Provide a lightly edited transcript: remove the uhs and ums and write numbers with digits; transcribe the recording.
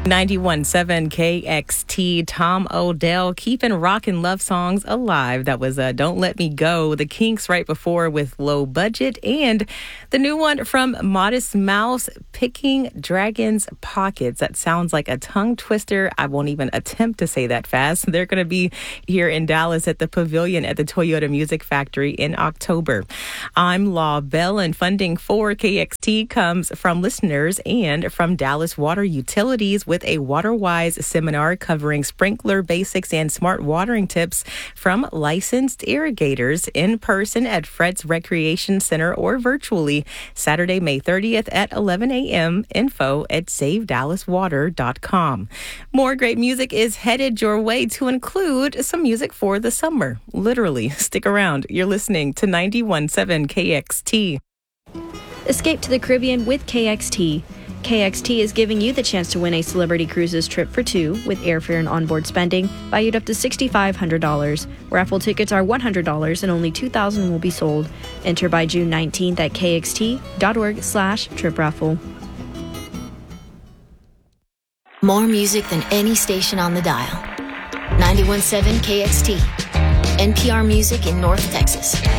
91.7 KXT, Tom Odell, keeping rockin' love songs alive. That was Don't Let Me Go, The Kinks right before with Low Budget, and the new one from Modest Mouse, Picking Dragon's Pockets. That sounds like a tongue twister. I won't even attempt to say that fast. They're going to be here in Dallas at the Pavilion at the Toyota Music Factory in October. I'm Law Bell, and funding for KXT comes from listeners and from Dallas Water Utilities with a WaterWise seminar covering sprinkler basics and smart watering tips from licensed irrigators in person at Fred's Recreation Center or virtually Saturday, May 30th at 11 a.m. Info at savedallaswater.com. More great music is headed your way, to include some music for the summer. Literally, stick around. You're listening to 91.7 KXT. Escape to the Caribbean with KXT. KXT is giving you the chance to win a Celebrity Cruises trip for two with airfare and onboard spending valued up to $6,500. Raffle tickets are $100 and only 2,000 will be sold. Enter by June 19th at kxt.org/trip raffle. More music than any station on the dial. 91.7 KXT. NPR Music in North Texas.